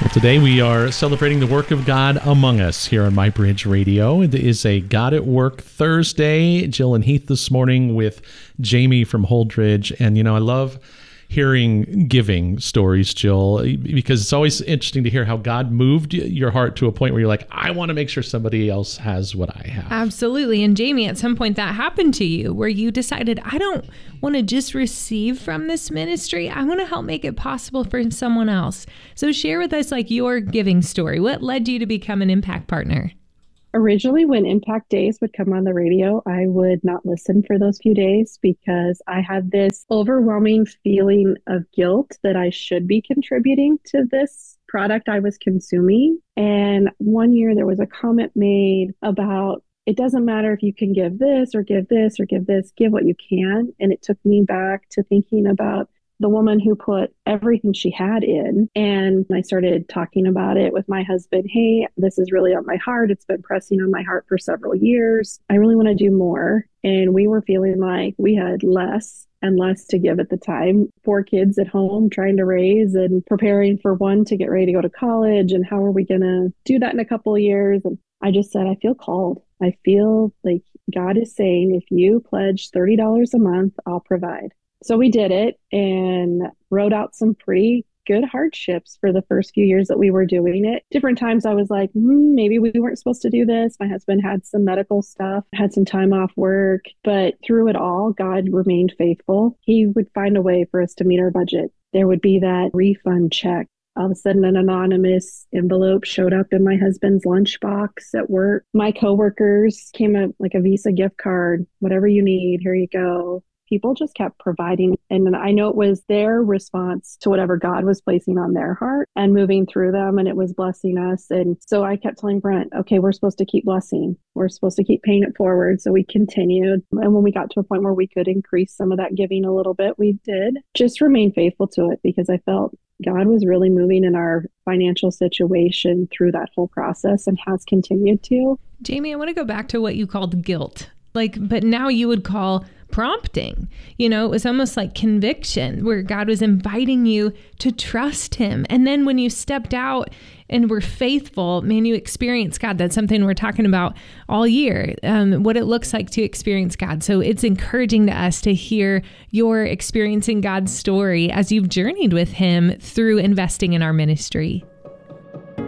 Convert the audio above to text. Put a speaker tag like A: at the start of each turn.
A: Today we are celebrating the work of God among us here on MyBridge Radio. It is a God at Work Thursday. Jill and Heath this morning with Jamie from Holdridge. And, I love hearing giving stories, Jill, because it's always interesting to hear how God moved your heart to a point where you're like, I want to make sure somebody else has what I have.
B: Absolutely. And Jamie, at some point that happened to you where you decided, I don't want to just receive from this ministry. I want to help make it possible for someone else. So share with us your giving story. What led you to become an impact partner?
C: Originally, when Impact Days would come on the radio, I would not listen for those few days because I had this overwhelming feeling of guilt that I should be contributing to this product I was consuming. And one year there was a comment made about, it doesn't matter if you can give this or give this or give this, give what you can. And it took me back to thinking about the woman who put everything she had in. And I started talking about it with my husband. Hey, this is really on my heart. It's been pressing on my heart for several years. I really want to do more. And we were feeling like we had less and less to give at the time. 4 kids at home trying to raise and preparing for one to get ready to go to college. And how are we going to do that in a couple of years? And I just said, I feel called. I feel like God is saying, if you pledge $30 a month, I'll provide. So we did it and wrote out some pretty good hardships for the first few years that we were doing it. Different times I was like, maybe we weren't supposed to do this. My husband had some medical stuff, had some time off work, but through it all, God remained faithful. He would find a way for us to meet our budget. There would be that refund check. All of a sudden, an anonymous envelope showed up in my husband's lunchbox at work. My coworkers came up like a Visa gift card, whatever you need, here you go. People just kept providing. And I know it was their response to whatever God was placing on their heart and moving through them. And it was blessing us. And so I kept telling Brent, okay, we're supposed to keep blessing. We're supposed to keep paying it forward. So we continued. And when we got to a point where we could increase some of that giving a little bit, we did. Just remain faithful to it because I felt God was really moving in our financial situation through that whole process and has continued to.
B: Jamie, I want to go back to what you called guilt. But now you would call prompting. It was almost like conviction where God was inviting you to trust him. And then when you stepped out and were faithful, man, you experienced God. That's something we're talking about all year, what it looks like to experience God. So it's encouraging to us to hear your experiencing God's story as you've journeyed with him through investing in our ministry.